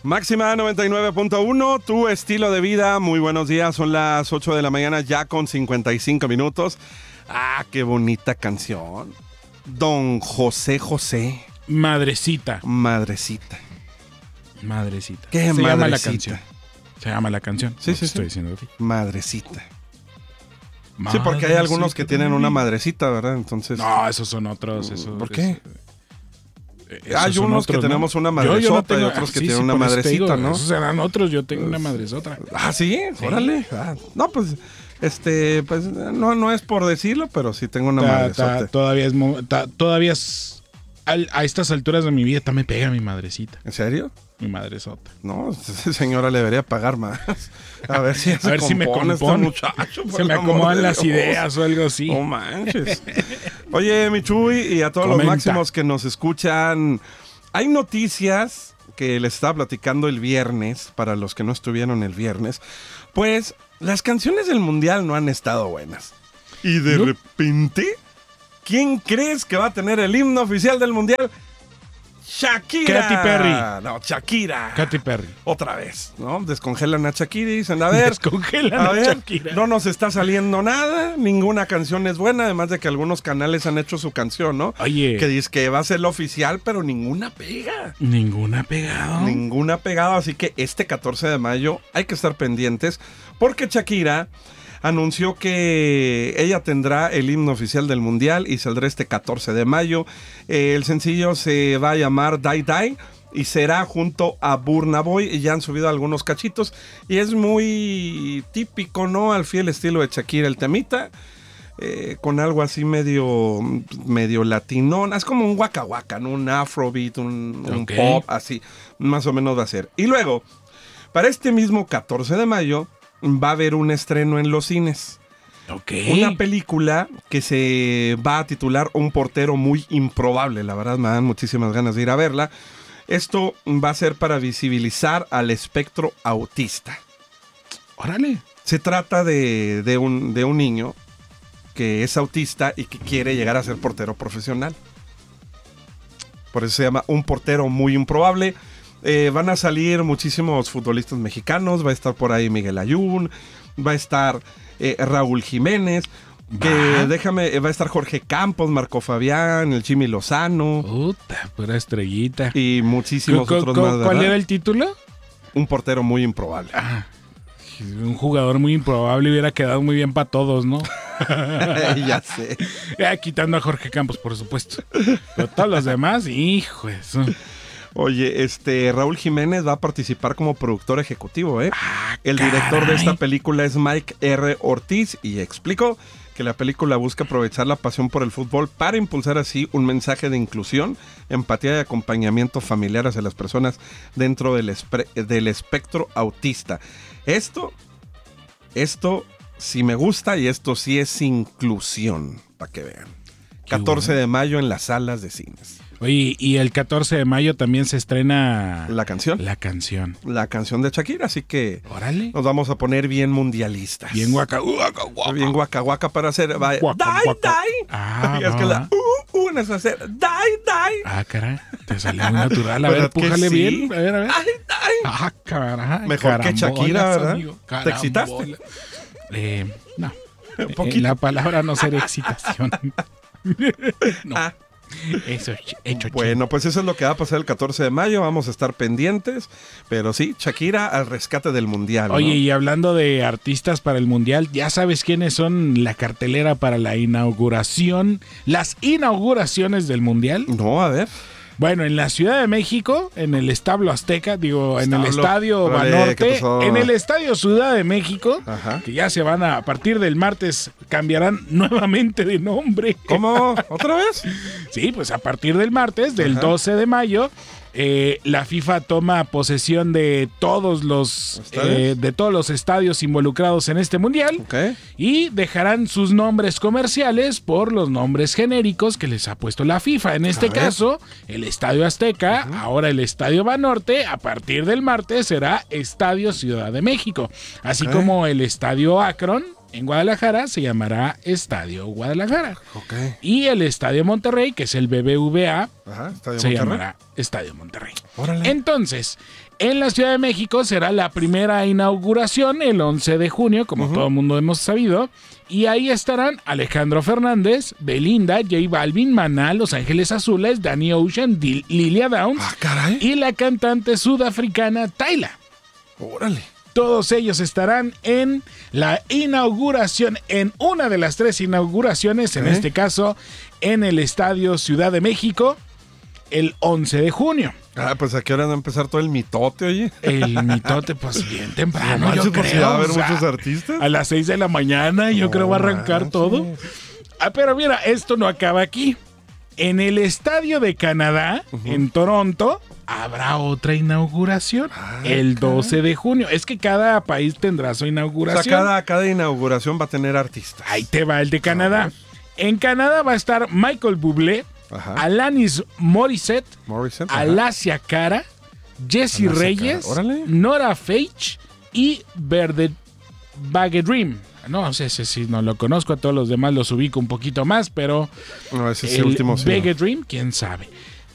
Máxima 99.1, tu estilo de vida. Muy buenos días, son las 8 de la mañana ya con 55 minutos. Ah, qué bonita canción. Don José José. Madrecita. Madrecita. Madrecita. ¿Qué Se madrecita? llama la canción. Se llama la canción. Sí, sí, estoy sí. diciendo a ti. Madrecita. Sí, porque hay algunos que tienen una madrecita, ¿verdad? Entonces. No, esos son otros. ¿Por qué? Hay unos que tenemos una madresota y otros que tienen una madrecita, ¿no? Esos serán otros, yo tengo una madresota. Ah, ¿sí? Órale. No, pues, pues no es por decirlo, pero sí tengo una madresota. Todavía es a estas alturas de mi vida me pega mi madrecita. ¿En serio? Mi madresota. No, señora le debería pagar más. A ver si me compone este muchacho. Se me acomodan las ideas o algo así. No manches. Oye, mi Chuy, y a todos los máximos que nos escuchan, hay noticias que les estaba platicando el viernes, para los que no estuvieron el viernes, pues las canciones del Mundial no han estado buenas. Y de repente, ¿quién crees que va a tener el himno oficial del Mundial? Shakira. Katy Perry. No, Shakira. Katy Perry. Otra vez, ¿no? Descongelan a Shakira y dicen, a ver, Shakira. No nos está saliendo nada, ninguna canción es buena, además de que algunos canales han hecho su canción, ¿no? Oye. Que dice que va a ser la oficial, pero ninguna pega. Ninguna pegado, así que este 14 de mayo hay que estar pendientes, porque Shakira anunció que ella tendrá el himno oficial del Mundial y saldrá este 14 de mayo. El sencillo se va a llamar Die Die y será junto a Burna Boy, y ya han subido algunos cachitos y es muy típico, ¿no? Al fiel estilo de Shakira el temita, con algo así medio latinón, es como un waka waka, ¿no? Un afrobeat, un pop, así, más o menos va a ser. Y luego, para este mismo 14 de mayo, va a haber un estreno en los cines. Una película que se va a titular Un portero muy improbable. La verdad me dan muchísimas ganas de ir a verla. Esto va a ser para visibilizar al espectro autista. Órale. Se trata de un niño que es autista y que quiere llegar a ser portero profesional. Por eso se llama Un portero muy improbable. Van a salir muchísimos futbolistas mexicanos. Va a estar por ahí Miguel Ayun, va a estar Raúl Jiménez, va a estar Jorge Campos, Marco Fabián, el Jimmy Lozano. Puta, pura estrellita. Y muchísimos otros más. ¿Cuál era el título? Un portero muy improbable. Un jugador muy improbable hubiera quedado muy bien para todos, ¿no? Ya sé. Quitando a Jorge Campos, por supuesto. Pero todos los demás, hijo eso. Oye, Raúl Jiménez va a participar como productor ejecutivo, ¿eh? El director de esta película es Mike R. Ortiz y explicó que la película busca aprovechar la pasión por el fútbol para impulsar así un mensaje de inclusión, empatía y acompañamiento familiar hacia las personas dentro del espectro autista. Esto sí me gusta y esto sí es inclusión, para que vean. 14 de mayo en las salas de cines. Oye, y el 14 de mayo también se estrena... ¿La canción? La canción. La canción de Shakira, así que... Órale. Nos vamos a poner bien mundialistas. Bien guaca Bien guaca para hacer... Die, die. Es que la... no es hacer... Die. Caray. Te salió muy natural. A ver, pújale bien. A ver. Die. Caray. Mejor que Shakira, ¿verdad? Amigo. ¿Te excitaste? No. Un poquito. La palabra no sería excitación. No. Eso hecho. Bueno, pues eso es lo que va a pasar el 14 de mayo. Vamos a estar pendientes. Pero sí, Shakira al rescate del mundial. Oye, ¿no? Y hablando de artistas para el mundial, ¿ya sabes quiénes son la cartelera para las inauguraciones del mundial? No, a ver. Bueno, en la Ciudad de México, en el Estadio Azteca, en el Estadio Banorte, en el Estadio Ciudad de México, que ya a partir del martes cambiarán nuevamente de nombre. ¿Cómo? ¿Otra vez? Sí, pues a partir del martes, del 12 de mayo, la FIFA toma posesión de todos los estadios involucrados en este mundial y dejarán sus nombres comerciales por los nombres genéricos que les ha puesto la FIFA. En este caso, el Estadio Azteca, ahora el Estadio Banorte, a partir del martes será Estadio Ciudad de México, así como el Estadio Akron en Guadalajara se llamará Estadio Guadalajara. Okay. Y el Estadio Monterrey, que es el BBVA, se llamará Estadio Monterrey. Órale. Entonces, en la Ciudad de México será la primera inauguración el 11 de junio, como todo el mundo hemos sabido. Y ahí estarán Alejandro Fernández, Belinda, J Balvin, Maná, Los Ángeles Azules, Danny Ocean, Lilia Downs y la cantante sudafricana Tyla. Órale. Todos ellos estarán en la inauguración, en una de las 3 inauguraciones, en este caso, en el Estadio Ciudad de México, el 11 de junio. Pues ¿a qué hora va a empezar todo el mitote, oye? El mitote, pues bien temprano, yo creo. Si va a haber muchos artistas. A las 6 de la mañana, yo creo va a arrancar todo. Pero mira, esto no acaba aquí. En el Estadio de Canadá, en Toronto, habrá otra inauguración el 12 de junio. Es que cada país tendrá su inauguración. O sea, cada inauguración va a tener artistas. Ahí te va el de Canadá. En Canadá va a estar Michael Bublé, Alanis Morissette, Alacia Cara, Jessie Reyes, Nora Fage y Bagge Dream. No sé si no lo conozco, a todos los demás los ubico un poquito más, pero no, ese es el último. Bagge Dream, quién sabe.